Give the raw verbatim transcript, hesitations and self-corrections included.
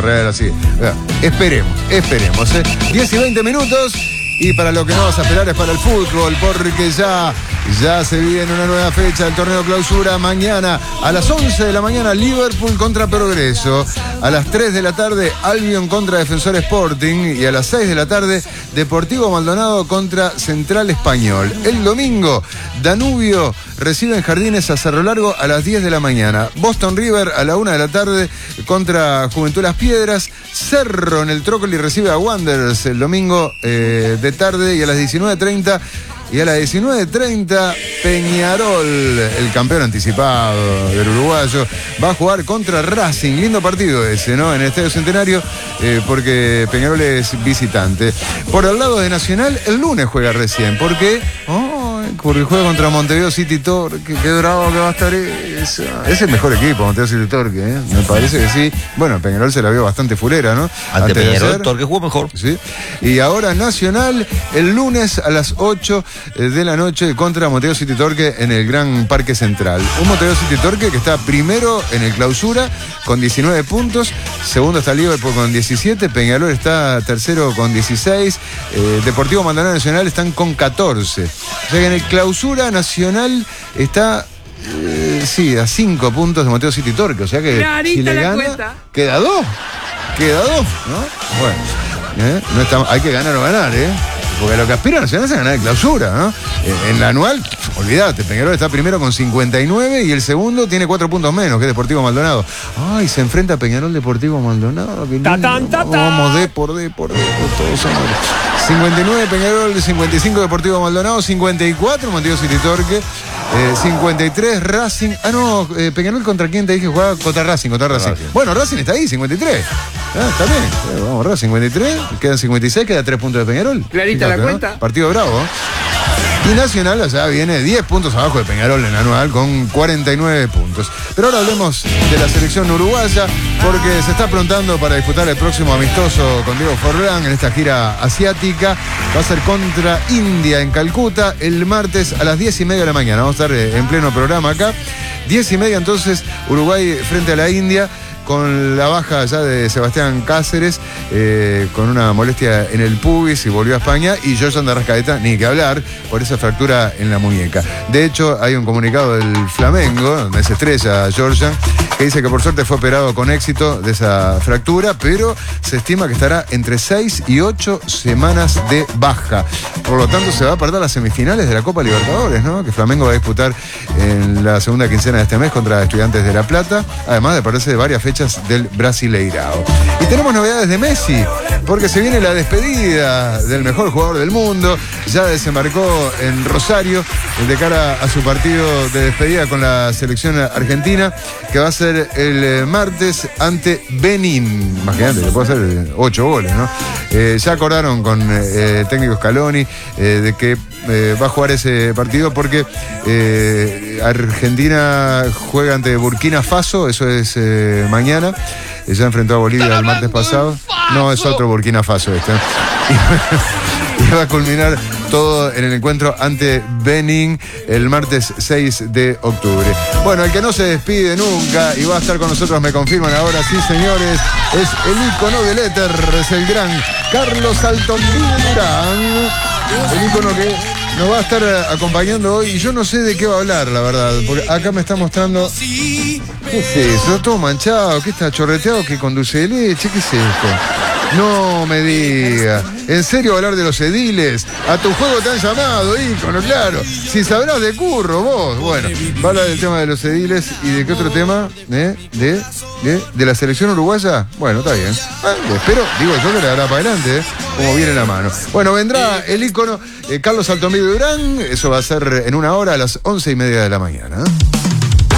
correr así. Esperemos, esperemos. ¿eh? diez y veinte minutos. Y para lo que no vas a esperar es para el fútbol, porque ya, ya se viene una nueva fecha del torneo clausura. Mañana a las once de la mañana, Liverpool contra Progreso. A las tres de la tarde, Albion contra Defensor Sporting. Y a las seis de la tarde, Deportivo Maldonado contra Central Español. El domingo, Danubio recibe en Jardines a Cerro Largo a las diez de la mañana. Boston River a la una de la tarde contra Juventud Las Piedras. Cerro en el Trócoli recibe a Wanderers el domingo eh, de tarde, y a las diecinueve treinta y a las diecinueve treinta Peñarol, el campeón anticipado del uruguayo, va a jugar contra Racing. Lindo partido ese, ¿no? En el Estadio Centenario, eh, porque Peñarol es visitante. Por el lado de Nacional, el lunes juega recién, porque... Oh, porque juega contra Montevideo City Torque. Qué bravo que va a estar eso. Es el mejor equipo, Montevideo City Torque, ¿eh? Me parece que sí. Bueno, Peñarol se la vio bastante fulera, ¿no? Ante Antes Peñarol, Torque jugó mejor. Sí. Y ahora Nacional, el lunes a las ocho de la noche contra Montevideo City Torque en el Gran Parque Central. Un Montevideo City Torque que está primero en el clausura con diecinueve puntos. Segundo está Liverpool con diecisiete. Peñarol está tercero con dieciséis. Eh, Deportivo Maldonado Nacional están con catorce. O sea que en el clausura Nacional está, eh, sí, a cinco puntos de Montevideo City Torque. O sea que Clarita si le gana, cuenta. queda dos. Queda dos, ¿no? Bueno, ¿eh? No está, hay que ganar o ganar, ¿eh? Porque lo que aspira Nacional es a ganar de clausura, ¿no? En la anual, olvídate, Peñarol está primero con cincuenta y nueve y el segundo tiene cuatro puntos menos, que es Deportivo Maldonado. Ay, se enfrenta Peñarol Deportivo Maldonado. Qué lindo. Ta, tan, ta, ta. Vamos, de por de por de por todos somos. cincuenta y nueve Peñarol, cincuenta y cinco Deportivo Maldonado, cincuenta y cuatro Montevideo City Torque, eh, cincuenta y tres Racing. Ah, no, eh, Peñarol contra quién te dije jugaba contra Racing, contra Racing. Racing. Bueno, Racing está ahí, cincuenta y tres. Ah, está bien. Eh, vamos, Racing, cincuenta y tres, quedan cincuenta y seis, queda tres puntos de Peñarol. Clarita la cuenta. ¿No? Partido bravo. Y Nacional, o sea, viene diez puntos abajo de Peñarol en anual con cuarenta y nueve puntos. Pero ahora hablemos de la selección uruguaya, porque se está aprontando para disputar el próximo amistoso con Diego Forlán en esta gira asiática. Va a ser contra India en Calcuta el martes a las diez y media de la mañana. Vamos a estar en pleno programa acá. diez y media entonces, Uruguay frente a la India, con la baja ya de Sebastián Cáceres, eh, con una molestia en el pubis y volvió a España, y Jordan de Arrascaeta, ni que hablar, por esa fractura en la muñeca. De hecho, hay un comunicado del Flamengo, donde se estrella Jordan, que dice que por suerte fue operado con éxito de esa fractura, pero se estima que estará entre seis y ocho semanas de baja. Por lo tanto, se va a perder las semifinales de la Copa Libertadores, ¿no? Que Flamengo va a disputar en la segunda quincena de este mes contra Estudiantes de La Plata, además de perderse de varias fechas del Brasileirao. Y tenemos novedades de Messi, porque se viene la despedida del mejor jugador del mundo. Ya desembarcó en Rosario de cara a su partido de despedida con la selección argentina, que va a ser el martes ante Benín. Imagínate, que puede hacer ocho goles, ¿no? Eh, ya acordaron con eh, el técnico Scaloni eh, de que eh, va a jugar ese partido porque eh, Argentina juega ante Burkina Faso, eso es eh, mañana. Ya enfrentó a Bolivia el martes pasado. No, es otro Burkina Faso este. Y va a culminar todo en el encuentro ante Benín el martes seis de octubre. Bueno, el que no se despide nunca y va a estar con nosotros, me confirman ahora, sí señores, es el ícono del éter, es el gran Carlos Altombil Durán, el ícono que nos va a estar acompañando hoy, y yo no sé de qué va a hablar, la verdad, porque acá me está mostrando... ¿Qué es eso? Todo manchado, ¿qué está chorreteado? ¿Qué con dulce de leche? ¿Qué es esto? No me diga. ¿En serio va a hablar de los ediles? A tu juego te han llamado, ícono, claro. Si sabrás de curro, vos. Bueno, va a hablar del tema de los ediles. ¿Y de qué otro tema? ¿Eh? ¿De? ¿De? ¿De la selección uruguaya? Bueno, está bien. Ah, espero, digo yo, que le dará para adelante, ¿eh? Como viene la mano. Bueno, vendrá el ícono eh, Carlos Altombil Durán. Eso va a ser en una hora a las once y media de la mañana.